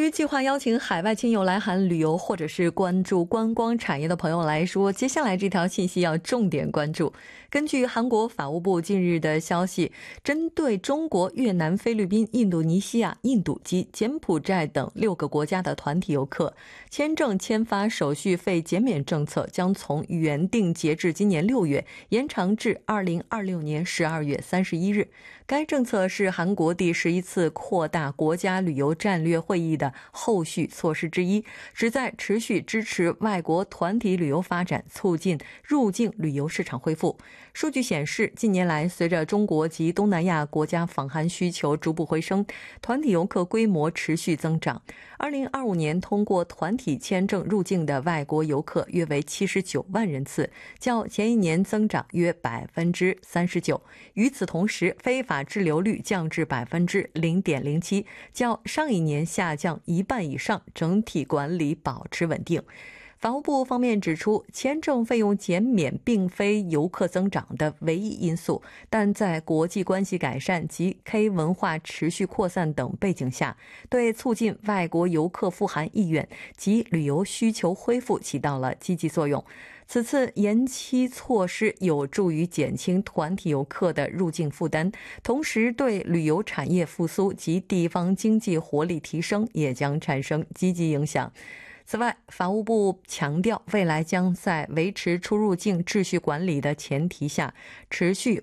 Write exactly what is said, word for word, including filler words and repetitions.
于计划邀请海外亲友来韩旅游或者是关注观光产业的朋友来说，接下来这条信息要重点关注。根据韩国法务部近日的消息，针对中国、越南、菲律宾、印度尼西亚、印度及柬埔寨等六个国家的团体游客，签证签发手续费减免政策将从原定截至今年六月延长至二零二六年十二月三十一日。该政策是韩国第十一次扩大国家旅游战略会议的后续措施之一，旨在持续支持外国团体旅游发展，促进入境旅游市场恢复。数据显示，近年来随着中国及东南亚国家访韩需求逐步回升，团体游客规模持续增长。二零二五年通过团体签证入境的外国游客约为七十九万人次，较前一年增长约百分之三十九。与此同时，非法滞留率降至百分之零点零七，较上一年下降一半以上，整体管理保持稳定。法务部方面指出，签证费用减免并非游客增长的唯一因素，但在国际关系改善及 K 文化持续扩散等背景下，对促进外国游客赴韩意愿及旅游需求恢复起到了积极作用。此次延期措施有助于减轻团体游客的入境负担，同时对旅游产业复苏及地方经济活力提升也将产生积极影响。此外，法务部强调，未来将在维持出入境秩序管理的前提下，持续